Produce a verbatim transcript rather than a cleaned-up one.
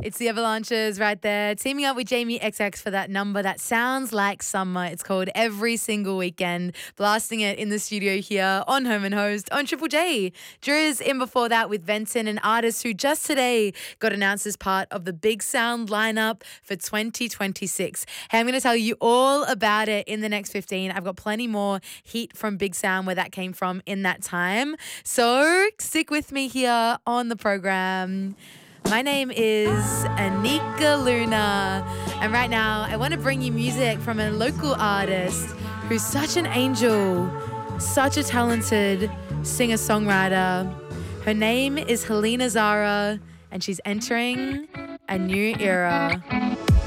It's the Avalanches right there, teaming up with Jamie X X for that number that sounds like summer. It's called Every Single Weekend, blasting it in the studio here on Home and Host on Triple J. Driz in before that with Venton, an artist who just today got announced as part of the Big Sound lineup for twenty twenty-six. Hey, I'm going to tell you all about it in the next fifteen. I've got plenty more heat from Big Sound, where that came from in that time. So stick with me here on the program. My name is Anika Luna, and right now I want to bring you music from a local artist who's such an angel, such a talented singer-songwriter. Her name is Helena Zara, and she's entering a new era.